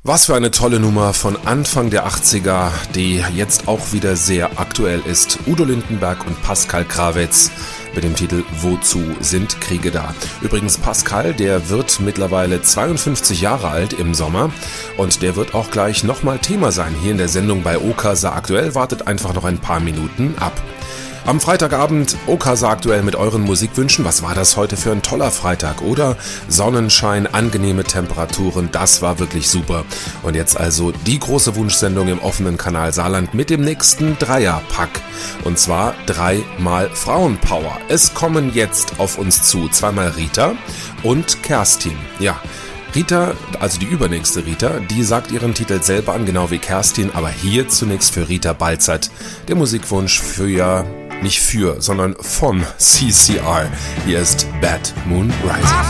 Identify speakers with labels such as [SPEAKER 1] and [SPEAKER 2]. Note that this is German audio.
[SPEAKER 1] Was für eine tolle Nummer von Anfang der 80er, die jetzt auch wieder sehr aktuell ist. Udo Lindenberg und Pascal Krawietz mit dem Titel Wozu sind Kriege da? Übrigens Pascal, der wird mittlerweile 52 Jahre alt im Sommer und der wird auch gleich nochmal Thema sein hier in der Sendung bei Okasa Aktuell. Wartet einfach noch ein paar Minuten ab. Am Freitagabend Okasa Aktuell mit euren Musikwünschen. Was war das heute für ein toller Freitag, oder? Sonnenschein, angenehme Temperaturen, das war wirklich super. Und jetzt also die große Wunschsendung im offenen Kanal Saarland mit dem nächsten Dreierpack. Und zwar 3-mal Frauenpower. Es kommen jetzt auf uns zu zweimal Rita und Kerstin. Ja, Rita, also die übernächste Rita, die sagt ihren Titel selber an, genau wie Kerstin, aber hier zunächst für Rita Balzert der Musikwunsch für, nicht für, sondern von CCR. Hier ist Bad Moon Rising.